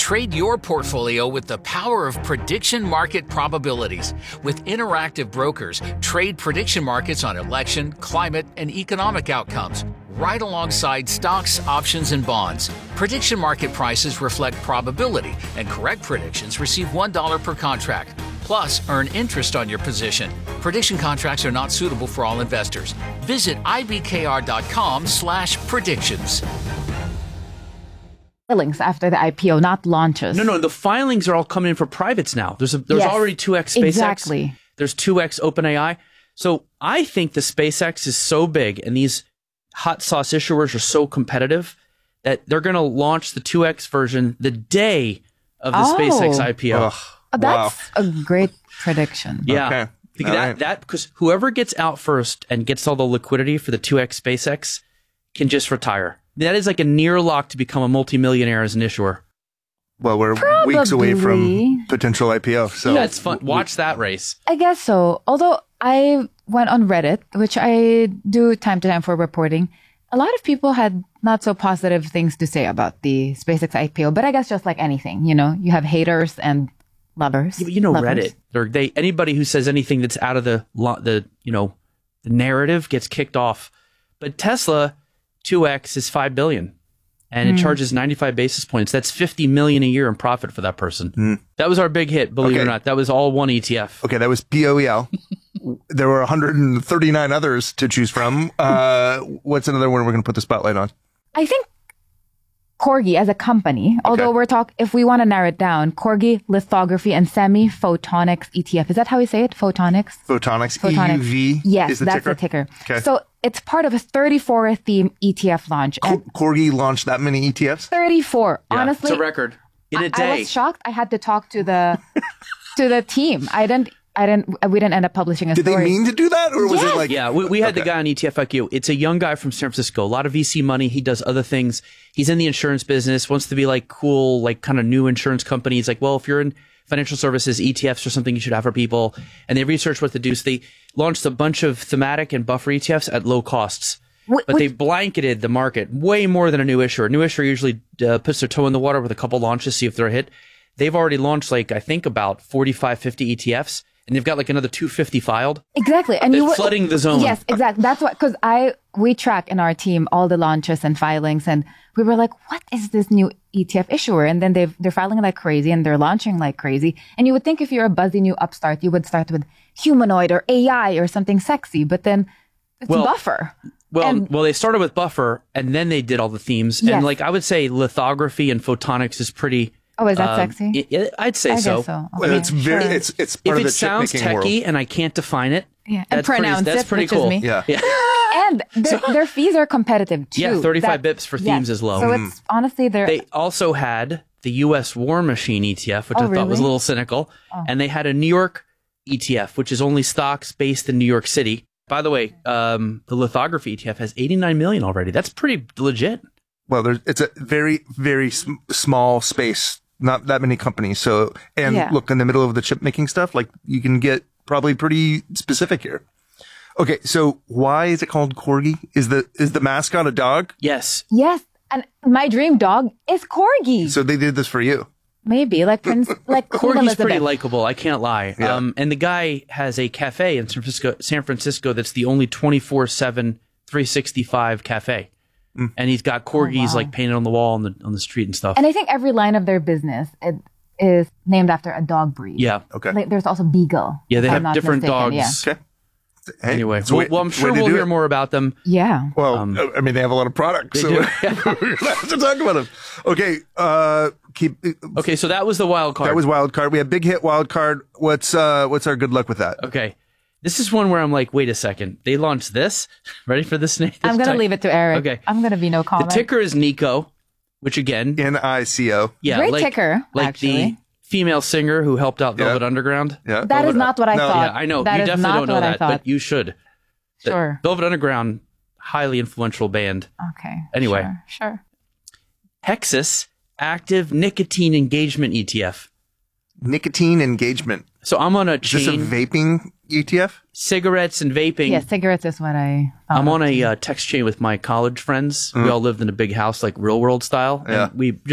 Trade your portfolio with the power of prediction market probabilities. With Interactive Brokers, trade prediction markets on election, climate, and economic outcomes, right alongside stocks, options, and bonds. Prediction market prices reflect probability, and correct predictions receive $1 per contract. Plus, earn interest on your position. Prediction contracts are not suitable for all investors. Visit ibkr.com/predictions. Filings after the IPO, not launches. No, the filings are all coming in for privates now. There's already 2x SpaceX. Exactly. There's 2x OpenAI. So I think the SpaceX is so big and these hot sauce issuers are so competitive that they're going to launch the 2x version the day of the SpaceX IPO. That's a great prediction. Yeah. Okay. That because whoever gets out first and gets all the liquidity for the 2x SpaceX can just retire. That is like a near lock to become a multimillionaire as an issuer. Well, we're weeks away from potential IPO. So that's fun. Watch that race. I guess so. Although I went on Reddit, which I do time to time for reporting, a lot of people had not so positive things to say about the SpaceX IPO. But I guess just like anything, you have haters and lovers. Reddit. Anybody who says anything that's out of the narrative gets kicked off. But Tesla 2x is $5 billion. And it charges 95 basis points. That's $50 million a year in profit for that person. That was our big hit, believe it or not. That was all one ETF. Okay, that was BOEL. There were 139 others to choose from. What's another one we're going to put the spotlight on? I think Corgi as a company, although if we want to narrow it down, Corgi, lithography, and semi-photonics ETF. Is that how we say it? Photonics? Photonics. EUV. Yes, is the that's ticker? the ticker. Okay. So it's part of a 34 theme ETF launch. Corgi launched that many ETFs? 34. Yeah, Honestly, it's a record in a day. I was shocked. I had to talk to the team. We didn't end up publishing a story. Did they mean to do that? Or was it like... Yeah, we had the guy on ETF IQ. It's a young guy from San Francisco. A lot of VC money. He does other things. He's in the insurance business, wants to be like cool, like kind of new insurance company. He's like, well, if you're in financial services, ETFs are something you should have for people. And they researched what to do. So they launched a bunch of thematic and buffer ETFs at low costs. But they blanketed the market way more than a new issuer. A new issuer usually puts their toe in the water with a couple launches, see if they're a hit. They've already launched I think about 45, 50 ETFs. And they've got like another 250 filed. Exactly. And you're flooding the zone. Yes, exactly. That's what, because we track in our team all the launches and filings, and we were like, what is this new ETF issuer? And then they're filing like crazy and they're launching like crazy. And you would think if you're a buzzy new upstart, you would start with humanoid or AI or something sexy, but then it's Buffer. Well, they started with Buffer and then they did all the themes. Yes. And I would say lithography and photonics is pretty... Oh, is that sexy? I'd say so. Okay, well, it's very, it's part of the chip making world. If it sounds techie and I can't define it, and pronounce that's pretty cool. Is me. Yeah. And their fees are competitive too. Yeah, 35 bips for themes is low. So it's honestly They also had the U.S. War Machine ETF, which I thought was a little cynical. And they had a New York ETF, which is only stocks based in New York City. By the way, the lithography ETF has 89 million already. That's pretty legit. Well, it's a very, very small space. Not that many companies. So, look, in the middle of the chip making stuff, you can get probably pretty specific here. Okay. So why is it called Corgi? Is the mascot a dog? Yes. Yes. And my dream dog is Corgi. So they did this for you. Maybe like Corgi's pretty likable. I can't lie. Yeah. And the guy has a cafe in San Francisco that's the only 24/7, 365 cafe. And he's got corgis painted on the wall on the street and stuff. And I think every line of their business is named after a dog breed. Yeah. Okay. There's also Beagle. Yeah, they have different dogs. Yeah. Okay. Hey, anyway, I'm sure we'll hear more about them. Yeah. Well, they have a lot of products, so we're going to have to talk about them. Okay. Okay, so that was the wild card. That was wild card. We have big hit wild card. What's our good luck with that? Okay. This is one where I'm like, wait a second. They launched this? Ready for this name? I'm going to leave it to Eric. Okay. I'm going to be no comment. The ticker is Nico, which again... N-I-C-O. Yeah, great ticker, actually. The female singer who helped out Velvet Underground. Yeah. That is not what I thought. Yeah, I know. You definitely don't know that, but you should. Sure. Velvet Underground, highly influential band. Okay. Anyway. Sure. Hexus Active Nicotine Engagement ETF. Nicotine engagement. So I'm on a chain. Is this a vaping ETF? Cigarettes and vaping. Yeah, cigarettes is what I thought. I'm on a text chain with my college friends. We all lived in a big house, like real world style. Yeah. And we